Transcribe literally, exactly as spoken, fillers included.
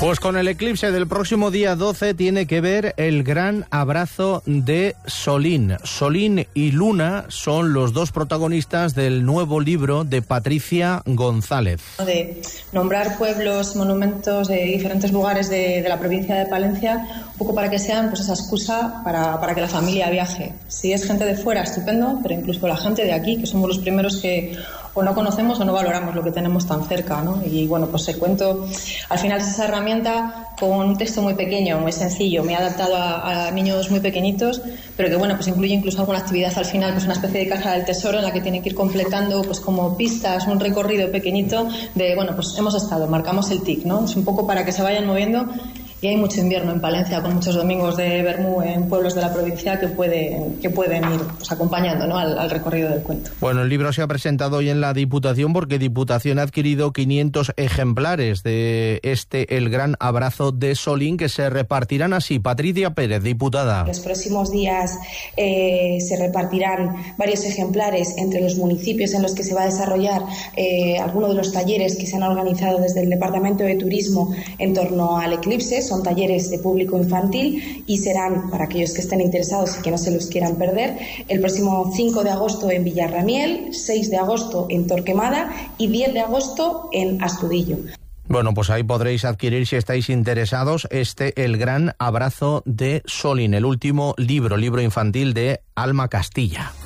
Pues con el eclipse del próximo día doce tiene que ver el gran abrazo de Solín. Solín y Luna son los dos protagonistas del nuevo libro de Patricia González. De nombrar pueblos, monumentos de diferentes lugares de, de la provincia de Palencia, un poco para que sean pues esa excusa para, para que la familia viaje. Si es gente de fuera, estupendo, pero incluso la gente de aquí, que somos los primeros que o no conocemos o no valoramos lo que tenemos tan cerca, ¿no? Y bueno, pues el cuento, al final es esa herramienta con un texto muy pequeño, muy sencillo. Me he adaptado a, a niños muy pequeñitos, pero que bueno, pues incluye incluso alguna actividad al final, pues una especie de caja del tesoro en la que tienen que ir completando pues como pistas, un recorrido pequeñito de, bueno, pues hemos estado, marcamos el tic, ¿no? Es un poco para que se vayan moviendo. Y hay mucho invierno en Palencia, con muchos domingos de vermú en pueblos de la provincia que pueden, que pueden ir pues, acompañando, ¿no? al, al recorrido del cuento. Bueno, el libro se ha presentado hoy en la Diputación porque Diputación ha adquirido quinientos ejemplares de este El Gran Abrazo de Solín, que se repartirán así. Patricia Pérez, diputada. Los próximos días eh, se repartirán varios ejemplares entre los municipios en los que se va a desarrollar eh, algunos de los talleres que se han organizado desde el Departamento de Turismo en torno al eclipse. Son talleres de público infantil y serán, para aquellos que estén interesados y que no se los quieran perder, el próximo cinco de agosto en Villarramiel, seis de agosto en Torquemada y diez de agosto en Astudillo. Bueno, pues ahí podréis adquirir, si estáis interesados, este El Gran Abrazo de Solín, el último libro, libro infantil de Alma Castilla.